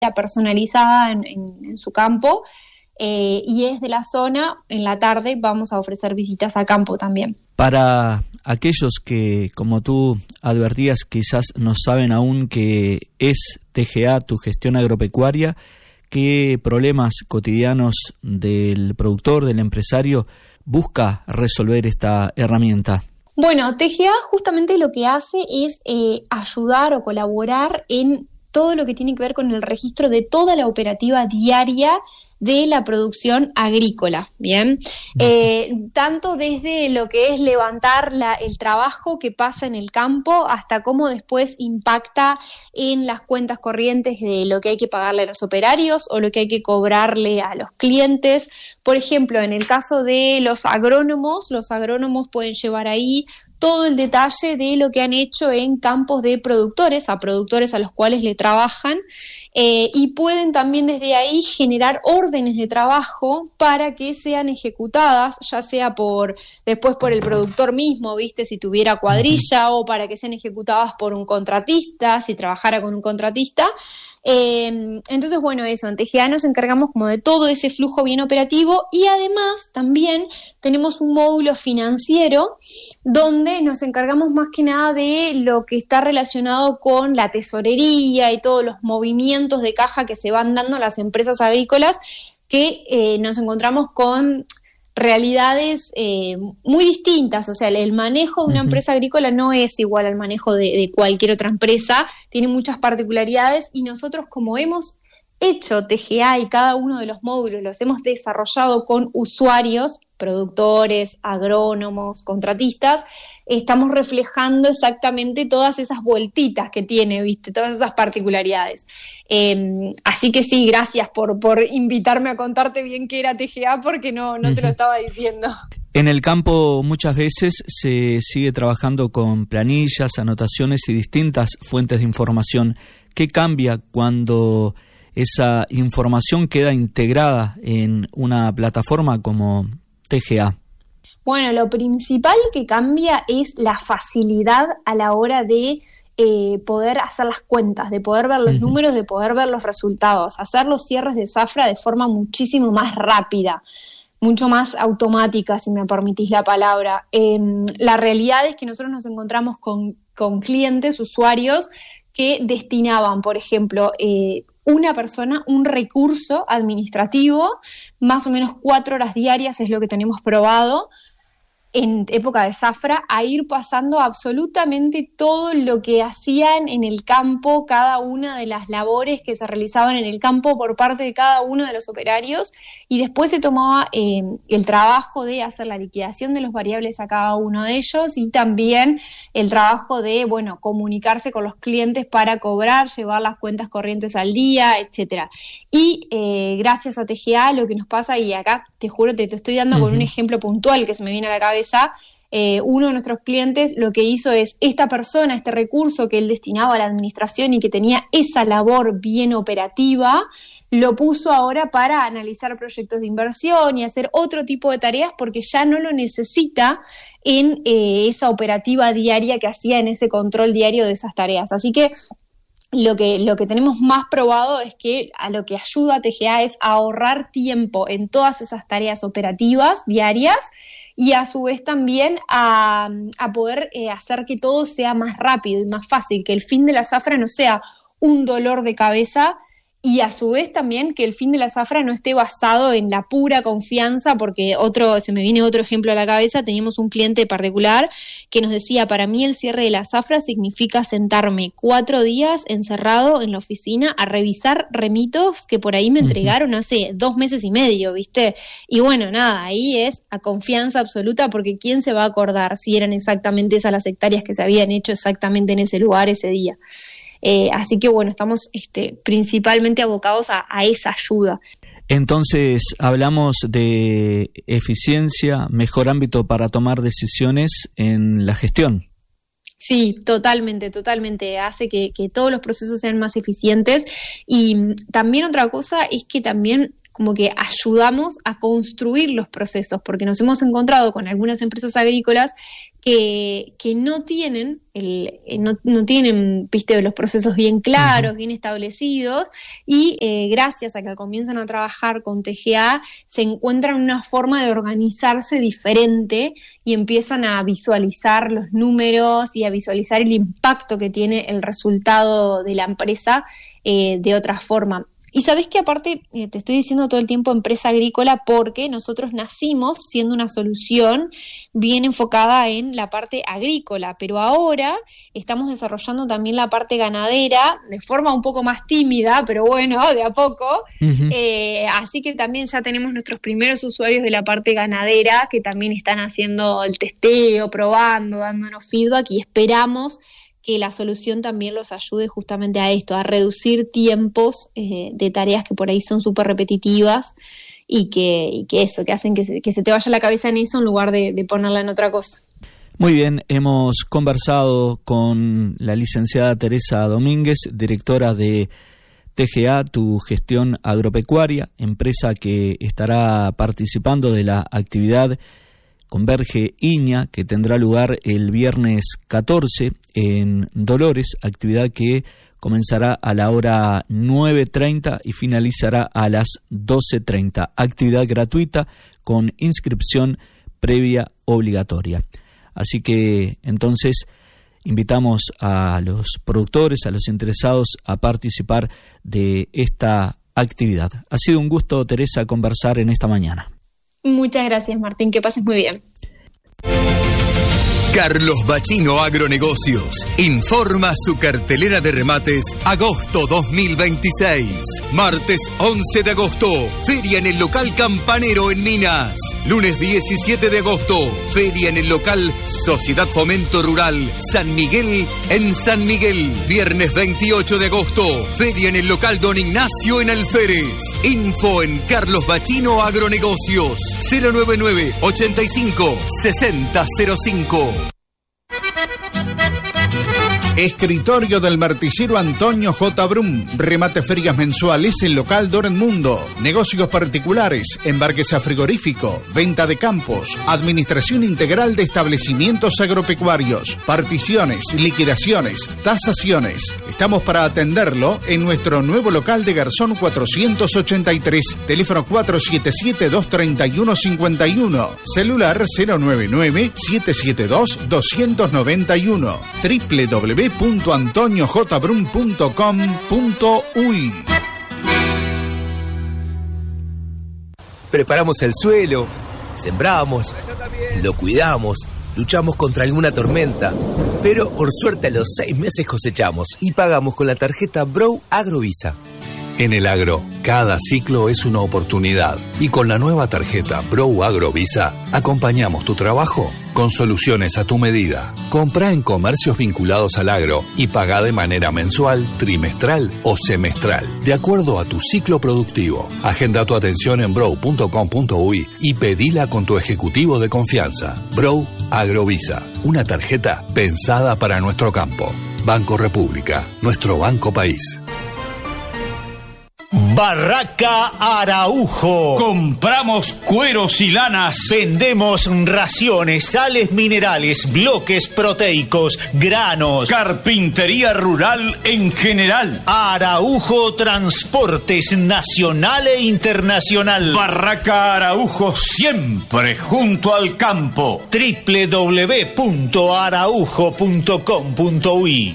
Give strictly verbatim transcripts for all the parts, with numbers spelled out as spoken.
personalizada en, en, en su campo, eh, y es de la zona. En la tarde vamos a ofrecer visitas a campo también. Para aquellos que, como tú advertías, quizás no saben aún qué es T G A, tu gestión agropecuaria, ¿qué problemas cotidianos del productor, del empresario, busca resolver esta herramienta? Bueno, T G A justamente lo que hace es eh, ayudar o colaborar en todo lo que tiene que ver con el registro de toda la operativa diaria de la producción agrícola, ¿bien? Eh, tanto desde lo que es levantar la, el trabajo que pasa en el campo hasta cómo después impacta en las cuentas corrientes de lo que hay que pagarle a los operarios o lo que hay que cobrarle a los clientes. Por ejemplo, en el caso de los agrónomos, los agrónomos pueden llevar ahí todo el detalle de lo que han hecho en campos de productores, a productores a los cuales le trabajan, eh, y pueden también desde ahí generar órdenes de trabajo para que sean ejecutadas, ya sea por después por el productor mismo, ¿viste? Si tuviera cuadrilla, o para que sean ejecutadas por un contratista, si trabajara con un contratista. Eh, entonces, bueno, eso, en T G A nos encargamos como de todo ese flujo bien operativo, y además también tenemos un módulo financiero donde nos encargamos más que nada de lo que está relacionado con la tesorería y todos los movimientos de caja que se van dando a las empresas agrícolas, que eh, nos encontramos con realidades eh, muy distintas. O sea, el manejo de una uh-huh. empresa agrícola no es igual al manejo de, de cualquier otra empresa, tiene muchas particularidades, y nosotros, como hemos hecho T G A y cada uno de los módulos los hemos desarrollado con usuarios, productores, agrónomos, contratistas, estamos reflejando exactamente todas esas vueltitas que tiene, ¿viste? Todas esas particularidades. Eh, así que sí, gracias por, por invitarme a contarte bien qué era T G A, porque no, no te lo estaba diciendo. En el campo muchas veces se sigue trabajando con planillas, anotaciones y distintas fuentes de información. ¿Qué cambia cuando esa información queda integrada en una plataforma como T G A? Bueno, lo principal que cambia es la facilidad a la hora de eh, poder hacer las cuentas, de poder ver los uh-huh. números, de poder ver los resultados, hacer los cierres de zafra de forma muchísimo más rápida, mucho más automática, si me permitís la palabra. Eh, la realidad es que nosotros nos encontramos con, con clientes, usuarios, que destinaban, por ejemplo, eh, una persona, un recurso administrativo, más o menos cuatro horas diarias es lo que tenemos probado en época de zafra, a ir pasando absolutamente todo lo que hacían en el campo, cada una de las labores que se realizaban en el campo por parte de cada uno de los operarios, y después se tomaba eh, el trabajo de hacer la liquidación de los variables a cada uno de ellos, y también el trabajo de, bueno, comunicarse con los clientes para cobrar, llevar las cuentas corrientes al día, etcétera. Y eh, gracias a T G A lo que nos pasa, y acá te juro, te, te estoy dando uh-huh. con un ejemplo puntual que se me viene a la cabeza. Eh, uno de nuestros clientes lo que hizo es, esta persona, este recurso que él destinaba a la administración y que tenía esa labor bien operativa, lo puso ahora para analizar proyectos de inversión y hacer otro tipo de tareas, porque ya no lo necesita en eh, esa operativa diaria que hacía, en ese control diario de esas tareas. Así que Lo que, lo que tenemos más probado es que a lo que ayuda a T G A es a ahorrar tiempo en todas esas tareas operativas diarias, y a su vez también a, a poder eh, hacer que todo sea más rápido y más fácil, que el fin de la zafra no sea un dolor de cabeza, y a su vez también que el fin de la zafra no esté basado en la pura confianza, porque otro, se me viene otro ejemplo a la cabeza. Teníamos un cliente particular que nos decía, para mí el cierre de la zafra significa sentarme cuatro días encerrado en la oficina a revisar remitos que por ahí me entregaron hace dos meses y medio, ¿viste? Y bueno, nada, ahí es a confianza absoluta, porque ¿quién se va a acordar si eran exactamente esas las hectáreas que se habían hecho exactamente en ese lugar ese día? Eh, así que bueno, estamos este, principalmente abocados a, a esa ayuda. Entonces, hablamos de eficiencia, mejor ámbito para tomar decisiones en la gestión. Sí, totalmente, totalmente. Hace que, que todos los procesos sean más eficientes. Y también otra cosa es que también como que ayudamos a construir los procesos, porque nos hemos encontrado con algunas empresas agrícolas que, que no tienen el, no, no tienen, viste, los procesos bien claros, uh-huh. bien establecidos, y eh, gracias a que comienzan a trabajar con T G A, se encuentran una forma de organizarse diferente y empiezan a visualizar los números y a visualizar el impacto que tiene el resultado de la empresa eh, de otra forma. Y sabés que aparte, eh, te estoy diciendo todo el tiempo empresa agrícola porque nosotros nacimos siendo una solución bien enfocada en la parte agrícola, pero ahora estamos desarrollando también la parte ganadera de forma un poco más tímida, pero bueno, de a poco. Uh-huh. Eh, así que también ya tenemos nuestros primeros usuarios de la parte ganadera que también están haciendo el testeo, probando, dándonos feedback, y esperamos que la solución también los ayude justamente a esto, a reducir tiempos eh, de tareas que por ahí son súper repetitivas y que, y que eso, que hacen que se, que se te vaya la cabeza en eso en lugar de, de ponerla en otra cosa. Muy bien, hemos conversado con la licenciada Teresa Domínguez, directora de T G A, Tu Gestión Agropecuaria, empresa que estará participando de la actividad Converge Iña, que tendrá lugar el viernes catorce en Dolores, actividad que comenzará a la hora nueve treinta y finalizará a las doce treinta. Actividad gratuita con inscripción previa obligatoria. Así que entonces invitamos a los productores, a los interesados a participar de esta actividad. Ha sido un gusto, Teresa, conversar en esta mañana. Muchas gracias, Martín, que pases muy bien. Carlos Bachino Agronegocios informa su cartelera de remates agosto dos mil veintiséis. Martes once de agosto, feria en el local Campanero en Minas. Lunes diecisiete de agosto, feria en el local Sociedad Fomento Rural San Miguel en San Miguel. Viernes veintiocho de agosto, feria en el local Don Ignacio en Alférez. Info en Carlos Bachino Agronegocios cero nueve nueve, ochenta y cinco, sesenta cero cinco. Escritorio del martillero Antonio J. Brum. Remate ferias mensuales en local Dortmundo. Negocios particulares, embarques a frigorífico, venta de campos, administración integral de establecimientos agropecuarios, particiones, liquidaciones, tasaciones. Estamos para atenderlo en nuestro nuevo local de Garzón cuatrocientos ochenta y tres. Teléfono cuatro siete siete, dos tres uno, cinco uno. Celular cero nueve nueve, siete siete dos, dos nueve uno. w w w punto antonio j brum punto com punto u y. Preparamos el suelo, sembramos, lo cuidamos, luchamos contra alguna tormenta, pero por suerte a los seis meses cosechamos y pagamos con la tarjeta Brow Agrovisa. En el agro, cada ciclo es una oportunidad y con la nueva tarjeta Brow Agrovisa acompañamos tu trabajo con soluciones a tu medida. Comprá en comercios vinculados al agro y pagá de manera mensual, trimestral o semestral, de acuerdo a tu ciclo productivo. Agenda tu atención en brow punto com punto u y y pedila con tu ejecutivo de confianza. Brow Agrovisa, una tarjeta pensada para nuestro campo. Banco República, nuestro banco país. Barraca Araujo. Compramos cueros y lanas. Vendemos raciones, sales minerales, bloques proteicos, granos. Carpintería rural en general. Araujo Transportes nacional e internacional. Barraca Araujo siempre junto al campo. w w w punto araujo punto com punto u y.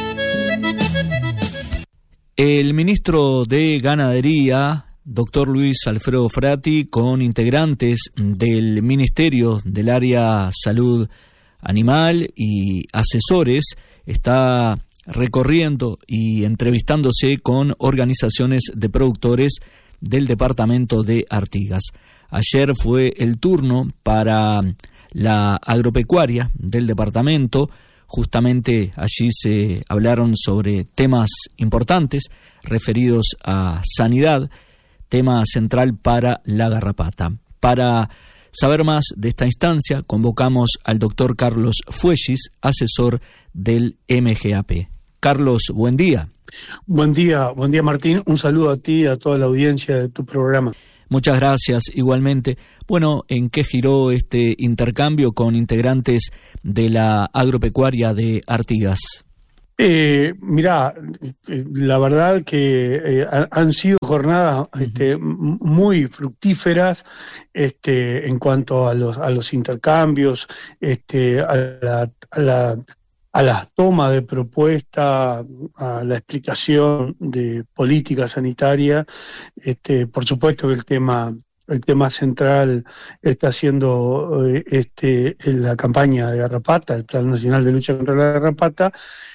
El ministro de Ganadería, doctor Luis Alfredo Frati, con integrantes del Ministerio del Área Salud Animal y asesores, está recorriendo y entrevistándose con organizaciones de productores del departamento de Artigas. Ayer fue el turno para la agropecuaria del departamento. Justamente allí se hablaron sobre temas importantes referidos a sanidad, tema central para la garrapata. Para saber más de esta instancia, convocamos al doctor Carlos Fuellis, asesor del M G A P. Carlos, buen día. Buen día, buen día Martín. Un saludo a ti y a toda la audiencia de tu programa. Muchas gracias, igualmente. Bueno, ¿en qué giró este intercambio con integrantes de la agropecuaria de Artigas? Eh, mirá, la verdad que eh, han sido jornadas este, muy fructíferas este, en cuanto a los a los intercambios, este, a la, a la a la toma de propuesta, a la explicación de política sanitaria. Este, por supuesto que el tema el tema central está siendo eh, este la campaña de garrapata, el Plan Nacional de Lucha contra la Garrapata.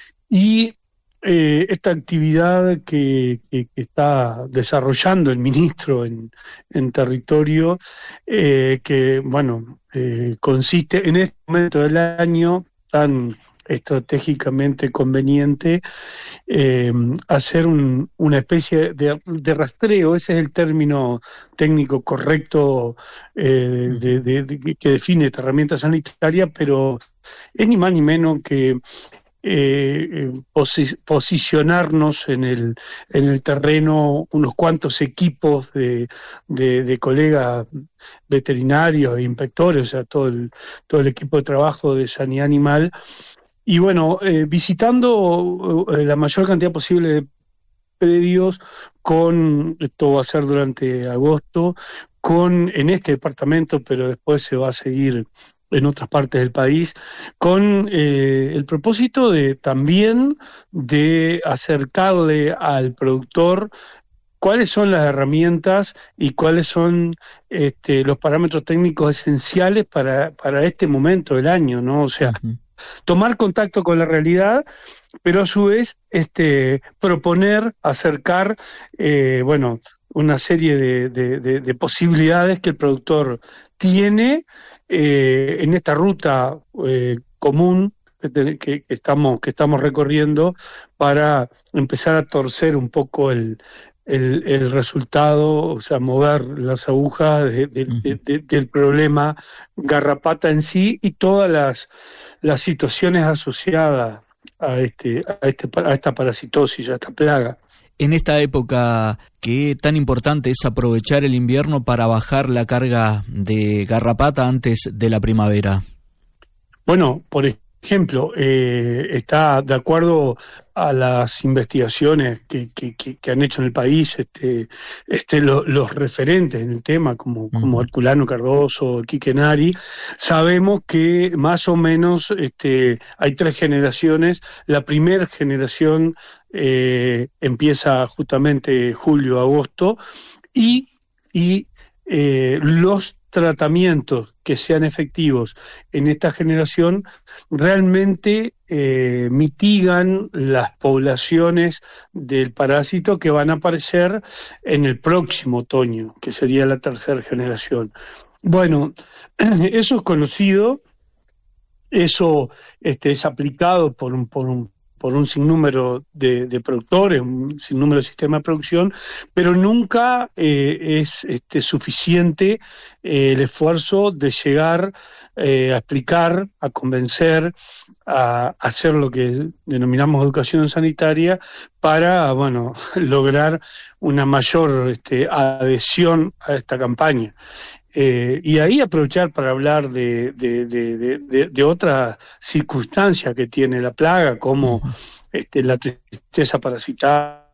Y eh, esta actividad que, que, que está desarrollando el ministro en, en territorio, eh, que bueno, eh, consiste en este momento del año tan estratégicamente conveniente, eh, hacer un, una especie de, de rastreo, ese es el término técnico correcto eh, de, de, de, que define esta herramienta sanitaria, pero es ni más ni menos que Eh, posi- posicionarnos en el en el terreno unos cuantos equipos de, de, de colegas veterinarios e inspectores, o sea, todo el, todo el equipo de trabajo de sanidad animal, y bueno, eh, visitando eh, la mayor cantidad posible de predios, con, esto va a ser durante agosto, con en este departamento, pero después se va a seguir en otras partes del país, con eh, el propósito de también de acercarle al productor cuáles son las herramientas y cuáles son este, los parámetros técnicos esenciales para, para este momento del año, ¿no? O sea, uh-huh. tomar contacto con la realidad, pero a su vez este, proponer, acercar, eh, bueno, una serie de, de, de, de posibilidades que el productor tiene eh, en esta ruta eh, común que, que, que, estamos, que estamos recorriendo para empezar a torcer un poco el, el, el resultado, o sea, mover las agujas de, de, de, de, del problema garrapata en sí y todas las, las situaciones asociadas a, este, a, este, a esta parasitosis, a esta plaga. En esta época, ¿qué tan importante es aprovechar el invierno para bajar la carga de garrapata antes de la primavera? Bueno, por ejemplo, eh, está de acuerdo a las investigaciones que, que, que, que han hecho en el país este, este, lo, los referentes en el tema, como, como Herculano Cardoso, Quique Nari, sabemos que más o menos este, hay tres generaciones. La primera generación eh, empieza justamente julio, agosto, y, y eh, los tratamientos que sean efectivos en esta generación realmente eh, mitigan las poblaciones del parásito que van a aparecer en el próximo otoño, que sería la tercera generación. Bueno, eso es conocido, eso este, es aplicado por un, por un por un sinnúmero de, de productores, un sinnúmero de sistemas de producción, pero nunca eh, es este, suficiente eh, el esfuerzo de llegar eh, a explicar, a convencer, a, a hacer lo que denominamos educación sanitaria para, bueno, lograr una mayor este, adhesión a esta campaña. Eh, y ahí aprovechar para hablar de, de, de, de, de, de otras circunstancias que tiene la plaga, como este, la tristeza parasitaria,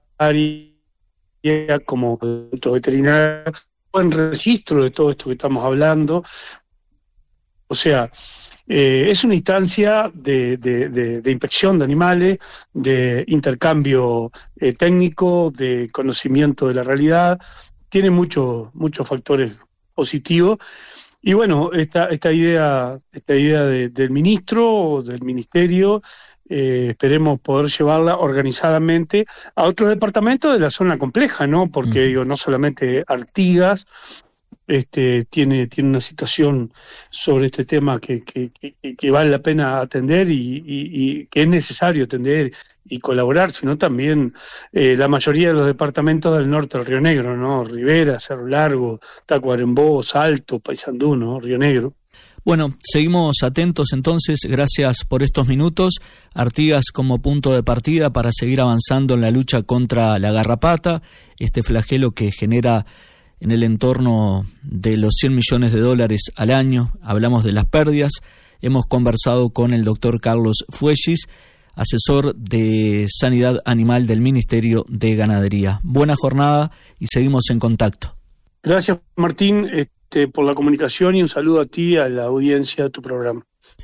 como producto veterinario, buen registro de todo esto que estamos hablando. O sea, eh, es una instancia de, de, de, de inspección de animales, de intercambio eh, técnico, de conocimiento de la realidad, tiene muchos muchos factores positivo. Y bueno, esta esta idea esta idea de, del ministro, del ministerio, eh, esperemos poder llevarla organizadamente a otros departamentos de la zona compleja, ¿no? Porque, mm. digo, no solamente Artigas este tiene tiene una situación sobre este tema que, que, que, que vale la pena atender y, y, y que es necesario atender y colaborar, sino también eh, la mayoría de los departamentos del norte del Río Negro, ¿no? Rivera, Cerro Largo, Tacuarembó, Salto, Paysandú, ¿no? Río Negro. Bueno, seguimos atentos entonces, gracias por estos minutos. Artigas como punto de partida para seguir avanzando en la lucha contra la garrapata, este flagelo que genera en el entorno de los cien millones de dólares al año. Hablamos de las pérdidas. Hemos conversado con el doctor Carlos Fuellis, asesor de Sanidad Animal del Ministerio de Ganadería. Buena jornada y seguimos en contacto. Gracias, Martín, este, por la comunicación y un saludo a ti, a la audiencia de tu programa.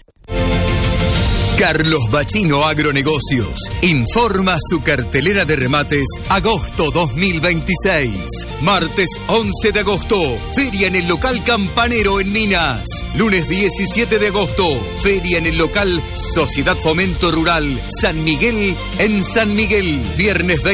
Carlos Bachino Agronegocios informa su cartelera de remates agosto dos mil veintiséis. Martes once de agosto, feria en el local Campanero en Minas. Lunes diecisiete de agosto, feria en el local Sociedad Fomento Rural San Miguel en San Miguel. Viernes veinte